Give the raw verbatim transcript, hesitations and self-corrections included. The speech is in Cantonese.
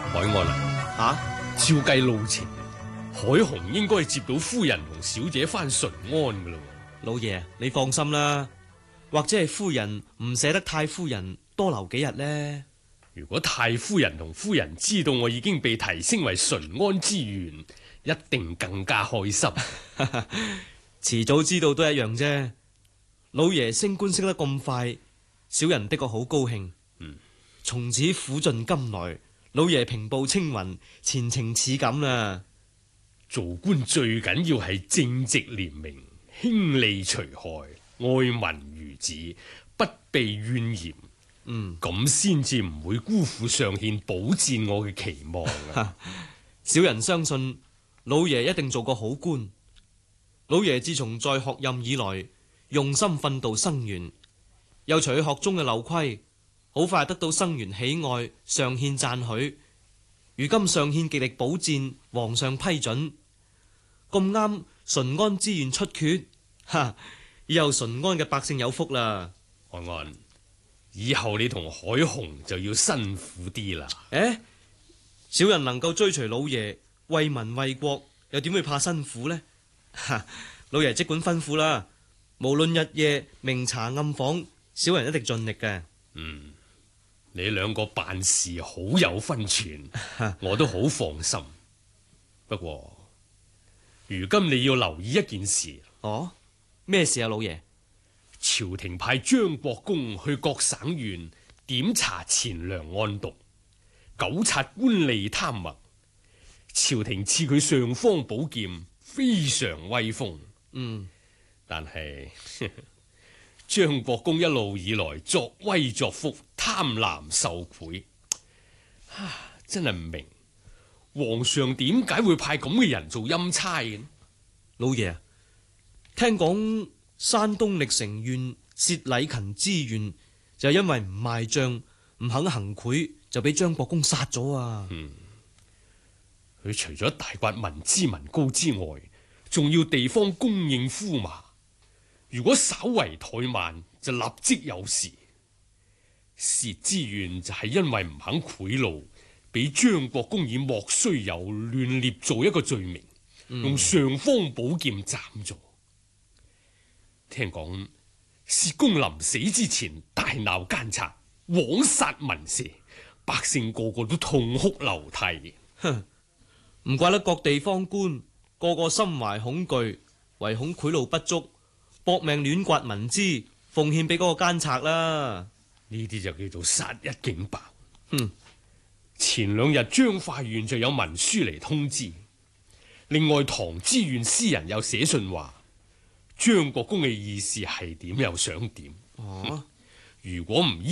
海安啊， 吓， 照計路程，海雄應該接到夫人同小姐翻淳安噶啦。 老爺你放心啦，或者係夫人唔捨得太夫人多留幾日呢？ 如果太夫人同夫人知道我已經被提升為淳安之員，一定更加開心。 遲早知道都一樣啫。老爺升官升得咁快，小人的確好高興。 嗯， 從此苦盡甘來，老爺平步青雲，前程似錦啦。 做官最緊要係正直廉明，興利除害，愛民如子，不避怨言。 嗯， 咁先至唔會辜負上獻保薦我嘅期望啊！ 小人相信老爺一定做個好官。老爺自從在學任以來，用心訓導生員，又除去學中嘅漏規，好快得到生員喜愛，上獻讚許。如今上獻極力保薦，皇上批准，咁啱淳安之願出缺，哈！以後淳安嘅百姓有福啦。 安安，以後你同海雄就要辛苦啲啦。 誒，小人能夠追隨老爺，為民為國，又點會怕辛苦呢？哈！老爺即管吩咐啦，無論日夜明查暗訪，小人一定盡力嘅。 嗯，你兩個辦事好有分寸，我都好放心。不過，如今你要留意一件事。 哦，咩事啊，老爺？ 朝廷派張國公去各省縣點查錢糧案牘，糾察官吏貪墨。朝廷賜佢尚方寶劍，非常威風。 嗯， 但係張國公一路以來作威作福，貪婪受賄，啊，真係唔明皇上點解會派咁嘅人做欽差嘅？ 老爺，聽講山東歷城縣薛禮勤之縣就因為唔賣賬，唔肯行賄，就俾張國公殺咗啊！ 嗯，佢除咗大刮民脂民膏之外，仲要地方供應麩麻。如果稍為怠慢，就立即有事。薛之縣就係因為唔肯賄賂，俾張國公以莫須有亂捏做一個罪名，嗯、用尚方寶劍斬咗。聽講薛公臨死之前大鬧奸賊，枉殺民舍，百姓個個都痛哭流涕。 哼，唔怪得各地方官個個心懷恐懼，唯恐賄賂不足，搏命亂刮民脂，奉獻俾嗰個奸賊啦。 呢啲就叫做殺一儆百。 哼， 前兩日彰化縣就有文書嚟通知，另外唐知縣私人有寫信話，張國公嘅意思係點又想點。 哦， 如果唔